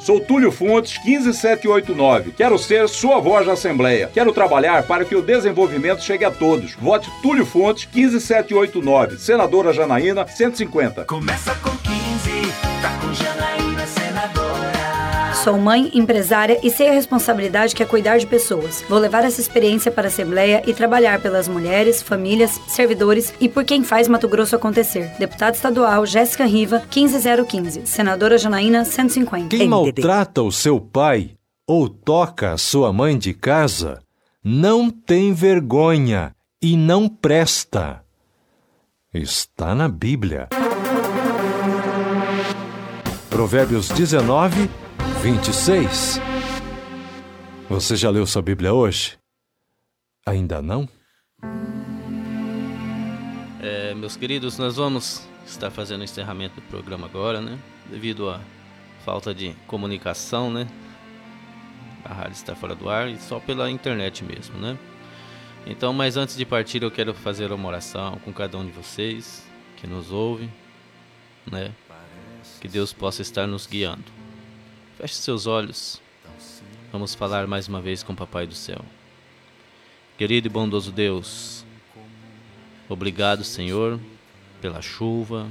Sou Túlio Fontes, 15789. Quero ser sua voz da Assembleia. Quero trabalhar para que o desenvolvimento chegue a todos. Vote Túlio Fontes, 15789. Senadora Janaína, 150. Começa com 15, tá com Janaína, senadora. Sou mãe, empresária e sei a responsabilidade que é cuidar de pessoas. Vou levar essa experiência para a Assembleia e trabalhar pelas mulheres, famílias, servidores e por quem faz Mato Grosso acontecer. Deputada Estadual Jéssica Riva, 15015. Senadora Janaína, 150. Quem maltrata o seu pai ou toca a sua mãe de casa não tem vergonha e não presta. Está na Bíblia. Provérbios 19, 26. Você já leu sua Bíblia hoje? Ainda não? Meus queridos, nós vamos estar fazendo o encerramento do programa agora, né? Devido à falta de comunicação, né? A rádio está fora do ar e só pela internet mesmo, né? Então, mas antes de partir, eu quero fazer uma oração com cada um de vocês que nos ouve, né? Que Deus possa estar nos guiando. Feche seus olhos. Vamos falar mais uma vez com o Papai do Céu. Querido e bondoso Deus, obrigado, Senhor, pela chuva,